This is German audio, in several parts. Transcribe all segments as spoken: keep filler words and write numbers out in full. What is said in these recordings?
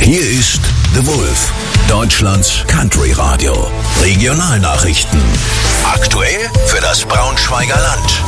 Hier ist The Wolf, Deutschlands Country Radio. Regionalnachrichten. Aktuell für das Braunschweiger Land.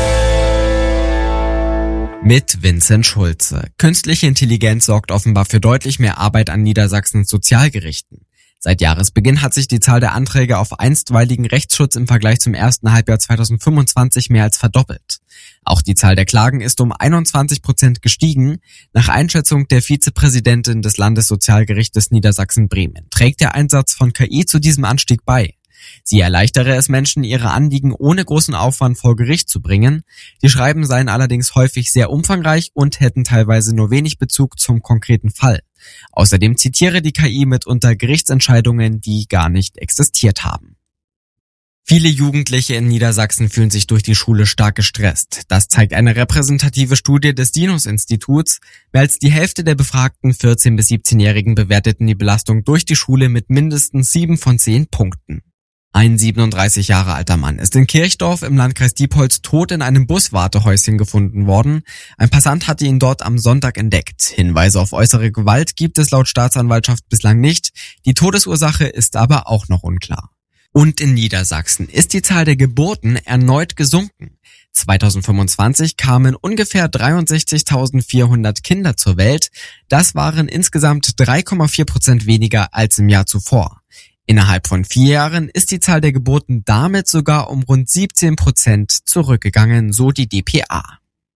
Mit Vincent Schulze. Künstliche Intelligenz sorgt offenbar für deutlich mehr Arbeit an Niedersachsens Sozialgerichten. Seit Jahresbeginn hat sich die Zahl der Anträge auf einstweiligen Rechtsschutz im Vergleich zum ersten Halbjahr zweitausendfünfundzwanzig mehr als verdoppelt. Auch die Zahl der Klagen ist um einundzwanzig Prozent gestiegen. Nach Einschätzung der Vizepräsidentin des Landessozialgerichtes Niedersachsen-Bremen trägt der Einsatz von K I zu diesem Anstieg bei. Sie erleichtere es Menschen, ihre Anliegen ohne großen Aufwand vor Gericht zu bringen. Die Schreiben seien allerdings häufig sehr umfangreich und hätten teilweise nur wenig Bezug zum konkreten Fall. Außerdem zitiere die K I mitunter Gerichtsentscheidungen, die gar nicht existiert haben. Viele Jugendliche in Niedersachsen fühlen sich durch die Schule stark gestresst. Das zeigt eine repräsentative Studie des Dinos-Instituts. Mehr als die Hälfte der befragten vierzehn- bis siebzehnjährigen bewerteten die Belastung durch die Schule mit mindestens sieben von zehn Punkten. Ein siebenunddreißig Jahre alter Mann ist in Kirchdorf im Landkreis Diepholz tot in einem Buswartehäuschen gefunden worden. Ein Passant hatte ihn dort am Sonntag entdeckt. Hinweise auf äußere Gewalt gibt es laut Staatsanwaltschaft bislang nicht. Die Todesursache ist aber auch noch unklar. Und in Niedersachsen ist die Zahl der Geburten erneut gesunken. zweitausendfünfundzwanzig kamen ungefähr dreiundsechzigtausendvierhundert Kinder zur Welt. Das waren insgesamt drei Komma vier Prozent weniger als im Jahr zuvor. Innerhalb von vier Jahren ist die Zahl der Geburten damit sogar um rund siebzehn Prozent zurückgegangen, so die D P A.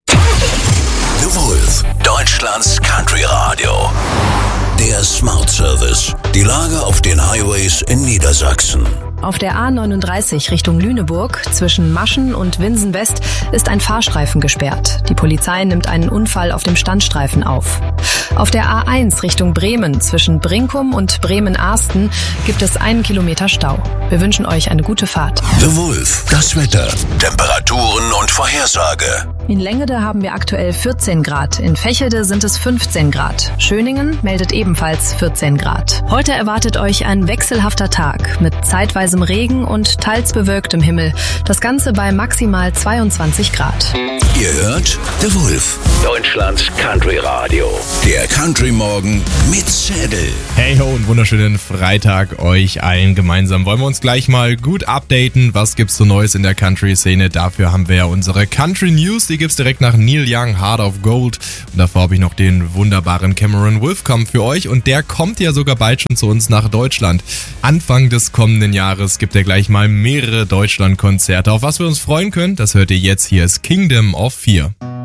The Wolf, Deutschlands Country Radio. Der Smart Service. Die Lage auf den Highways in Niedersachsen. Auf der A neununddreißig Richtung Lüneburg zwischen Maschen und Winsen West ist ein Fahrstreifen gesperrt. Die Polizei nimmt einen Unfall auf dem Standstreifen auf. Auf der A eins Richtung Bremen zwischen Brinkum und Bremen-Arsten gibt es einen Kilometer Stau. Wir wünschen euch eine gute Fahrt. The Wolf, das Wetter, Temperaturen und Vorhersage. In Längede haben wir aktuell vierzehn Grad, in Vechelde sind es fünfzehn Grad. Schöningen meldet ebenfalls vierzehn Grad. Heute erwartet euch ein wechselhafter Tag mit zeitweisem Regen und teils bewölktem Himmel. Das Ganze bei maximal zweiundzwanzig Grad. Ihr hört The Wolf, Deutschlands Country Radio. Der Country Morgen mit Zädel. Hey ho und wunderschönen Freitag euch allen gemeinsam. Wollen wir uns gleich mal gut updaten, was gibt's so Neues in der Country-Szene? Dafür haben wir ja unsere Country News, die gibt's direkt nach Neil Young, Heart of Gold. Und davor habe ich noch den wunderbaren Cameron Wolfkamp für euch und der kommt ja sogar bald schon zu uns nach Deutschland. Anfang des kommenden Jahres gibt er gleich mal mehrere Deutschland-Konzerte. Auf was wir uns freuen können, das hört ihr jetzt. Hier ist Kingdom of Fear.